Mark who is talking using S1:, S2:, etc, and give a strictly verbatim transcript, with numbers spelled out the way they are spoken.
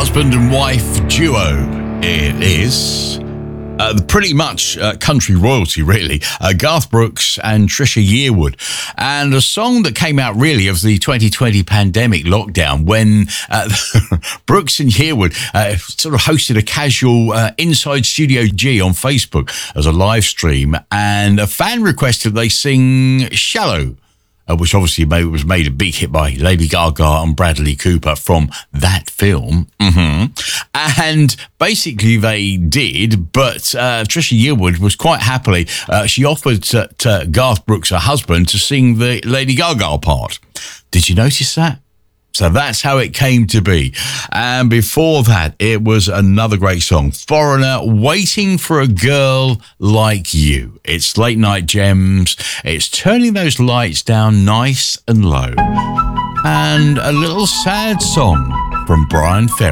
S1: husband and wife duo it is. Uh, pretty much uh, country royalty, really. Uh, Garth Brooks and Trisha Yearwood. And a song that came out, really, of the twenty twenty pandemic lockdown when uh, Brooks and Yearwood uh, sort of hosted a casual uh, Inside Studio G on Facebook as a live stream. And a fan requested they sing Shallow, Uh, which obviously made, was made a big hit by Lady Gaga and Bradley Cooper from that film. Mm-hmm. And basically they did, but uh, Trisha Yearwood was quite happily, uh, she offered to, to Garth Brooks, her husband, to sing the Lady Gaga part. Did you notice that? So that's how it came to be. And before that, it was another great song, Foreigner, Waiting for a Girl Like You. It's Late Night Gems. It's turning those lights down nice and low. And a little sad song from Brian Ferry.